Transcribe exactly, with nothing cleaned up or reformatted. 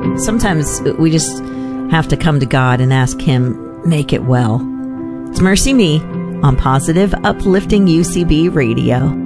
sometimes we just have to come to God and ask Him, make it well. It's Mercy Me on Positive Uplifting U C B Radio.